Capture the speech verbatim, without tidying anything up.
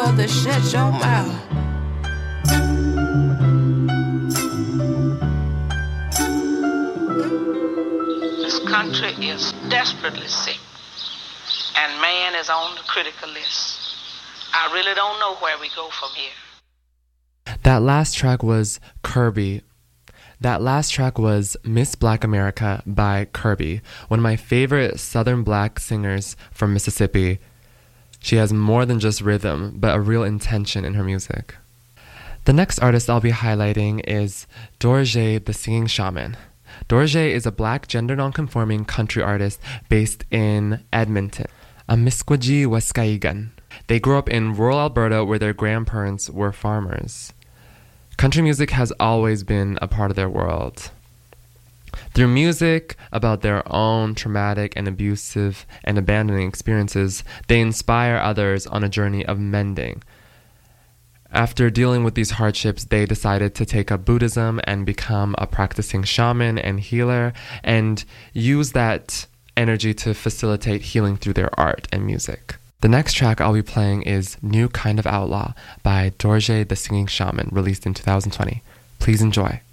about to shut your mouth. This country is desperately sick, and man is on the critical list. I really don't know where we go from here. That last track was Kirby. That last track was Miss Black America by Kirby, one of my favorite Southern Black singers from Mississippi. She has more than just rhythm, but a real intention in her music. The next artist I'll be highlighting is Dorje the Singing Shaman. Dorje is a black gender nonconforming country artist based in Edmonton, Amiskwiji, Waskaigan. They grew up in rural Alberta where their grandparents were farmers. Country music has always been a part of their world. Through music about their own traumatic and abusive and abandoning experiences, they inspire others on a journey of mending. After dealing with these hardships, they decided to take up Buddhism and become a practicing shaman and healer, and use that energy to facilitate healing through their art and music. The next track I'll be playing is New Kind of Outlaw by Dorje the Singing Shaman, released in two thousand twenty. Please enjoy.